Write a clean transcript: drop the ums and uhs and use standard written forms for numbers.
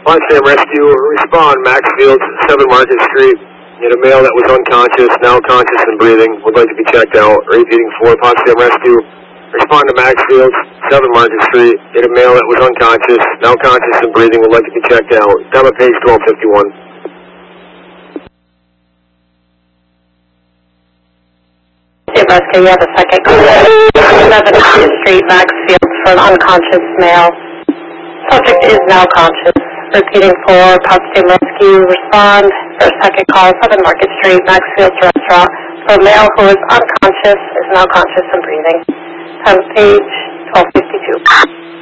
5 rescue, respond, Maxfield, 7 Market Street. Hit a male that was unconscious, now conscious and breathing, would like to be checked out. Repeating 4, 5 rescue. Respond to Maxfield, 7 Market Street. Hit a male that was unconscious, now conscious and breathing, would like to be checked out. Down at page 1251. Rescue, you have a second call. 7 Market Street, Maxfield, for an unconscious male. Subject is now conscious. Repeating 4, Potsdam Rescue, respond for a second call, 7 Market Street, Maxfield's Restaurant, for a male who is unconscious, is now conscious and breathing. Page 1252.